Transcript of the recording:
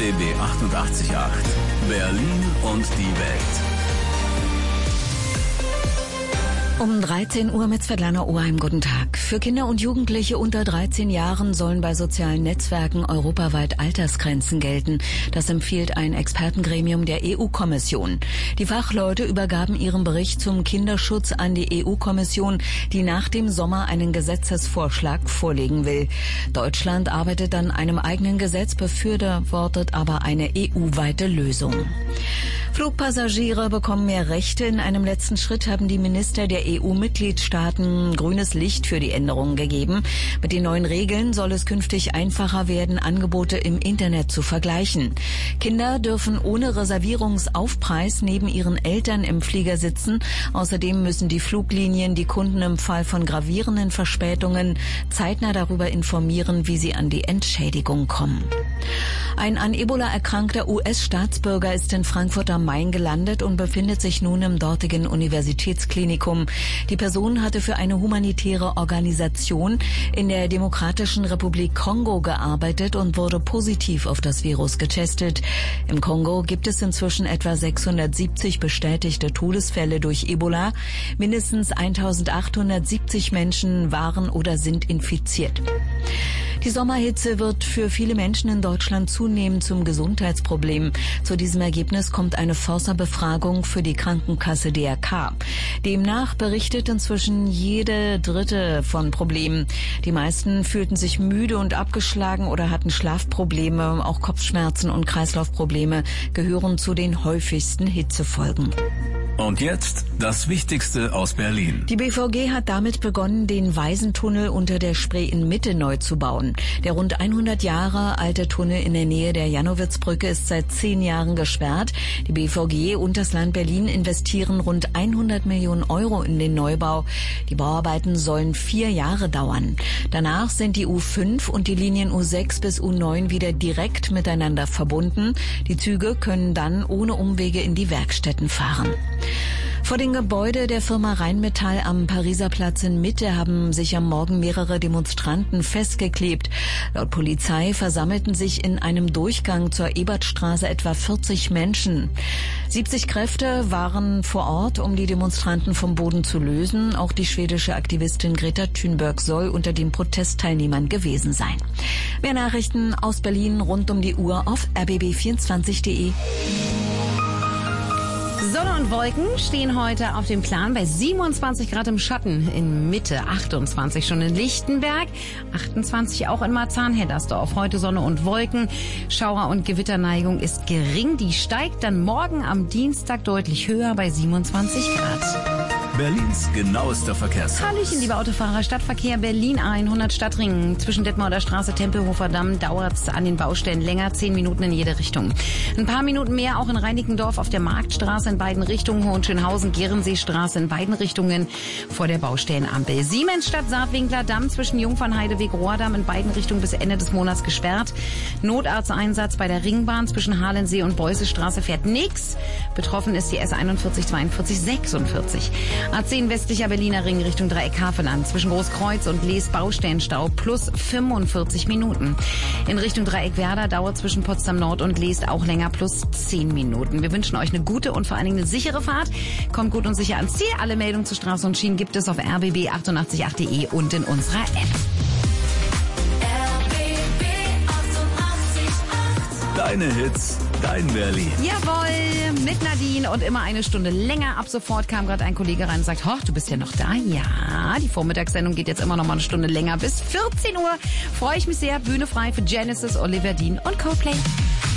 RBB 88.8 Berlin und die Welt. Um 13 Uhr mit Svetlana Oheim, guten Tag. Für Kinder und Jugendliche unter 13 Jahren sollen bei sozialen Netzwerken europaweit Altersgrenzen gelten. Das empfiehlt ein Expertengremium der EU-Kommission. Die Fachleute übergaben ihren Bericht zum Kinderschutz an die EU-Kommission, die nach dem Sommer einen Gesetzesvorschlag vorlegen will. Deutschland arbeitet an einem eigenen Gesetz, befürwortet aber eine EU-weite Lösung. Flugpassagiere bekommen mehr Rechte. In einem letzten Schritt haben die Minister der EU-Mitgliedstaaten grünes Licht für die Änderungen gegeben. Mit den neuen Regeln soll es künftig einfacher werden, Angebote im Internet zu vergleichen. Kinder dürfen ohne Reservierungsaufpreis neben ihren Eltern im Flieger sitzen. Außerdem müssen die Fluglinien die Kunden im Fall von gravierenden Verspätungen zeitnah darüber informieren, wie sie an die Entschädigung kommen. Ein an Ebola erkrankter US-Staatsbürger ist in Frankfurt am Main gelandet und befindet sich nun im dortigen Universitätsklinikum. Die Person hatte für eine humanitäre Organisation in der Demokratischen Republik Kongo gearbeitet und wurde positiv auf das Virus getestet. Im Kongo gibt es inzwischen etwa 670 bestätigte Todesfälle durch Ebola. Mindestens 1870 Menschen waren oder sind infiziert. Die Sommerhitze wird für viele Menschen in Deutschland zunehmend zum Gesundheitsproblem. Zu diesem Ergebnis kommt eine Forsa-Befragung für die Krankenkasse DRK. Demnach berichtet inzwischen jede Dritte von Problemen. Die meisten fühlten sich müde und abgeschlagen oder hatten Schlafprobleme. Auch Kopfschmerzen und Kreislaufprobleme gehören zu den häufigsten Hitzefolgen. Und jetzt das Wichtigste aus Berlin. Die BVG hat damit begonnen, den Waisentunnel unter der Spree in Mitte neu zu bauen. Der rund 100 Jahre alte Tunnel in der Nähe der Jannowitzbrücke ist seit 10 Jahren gesperrt. Die BVG und das Land Berlin investieren rund 100 Millionen Euro in den Neubau. Die Bauarbeiten sollen 4 Jahre dauern. Danach sind die U5 und die Linien U6 bis U9 wieder direkt miteinander verbunden. Die Züge können dann ohne Umwege in die Werkstätten fahren. Vor dem Gebäude der Firma Rheinmetall am Pariser Platz in Mitte haben sich am Morgen mehrere Demonstranten festgeklebt. Laut Polizei versammelten sich in einem Durchgang zur Ebertstraße etwa 40 Menschen. 70 Kräfte waren vor Ort, um die Demonstranten vom Boden zu lösen. Auch die schwedische Aktivistin Greta Thunberg soll unter den Protestteilnehmern gewesen sein. Mehr Nachrichten aus Berlin rund um die Uhr auf rbb24.de. Sonne und Wolken stehen heute auf dem Plan bei 27 Grad im Schatten, in Mitte 28 schon in Lichtenberg, 28 auch in Marzahn-Heddersdorf. Heute Sonne und Wolken, Schauer- und Gewitterneigung ist gering, die steigt dann morgen am Dienstag deutlich höher bei 27 Grad. Berlins genauester Verkehrsservice. Hallöchen, liebe Autofahrer. Stadtverkehr Berlin 100 Stadtringen. Zwischen Detmolder Straße, Tempelhofer Damm dauert's an den Baustellen länger, 10 Minuten in jede Richtung. Ein paar Minuten mehr auch in Reinickendorf auf der Marktstraße in beiden Richtungen, Hohenschönhausen, Gerenseestraße in beiden Richtungen vor der Baustellenampel. Siemensstadt, Saarwinkler Damm zwischen Jungfernheideweg, Rohrdamm in beiden Richtungen bis Ende des Monats gesperrt. Notarzteinsatz bei der Ringbahn zwischen Halensee und Beußestraße fährt nix. Betroffen ist die S41 42 46. A10 westlicher Berliner Ring Richtung Dreieck-Havelland. Zwischen Großkreuz und Lees Baustellenstau plus 45 Minuten. In Richtung Dreieck-Werder dauert zwischen Potsdam Nord und Lees auch länger plus 10 Minuten. Wir wünschen euch eine gute und vor allen Dingen eine sichere Fahrt. Kommt gut und sicher ans Ziel. Alle Meldungen zu Straße und Schienen gibt es auf rbb888.de und in unserer App. Deine Hits, dein Berlin. Jawohl, mit Nadine und immer eine Stunde länger. Ab sofort kam gerade ein Kollege rein und sagt, hoch, du bist ja noch da. Ja, die Vormittagssendung geht jetzt immer noch mal eine Stunde länger. Bis 14 Uhr freue ich mich sehr. Bühne frei für Genesis, Oliver Dean und Coldplay.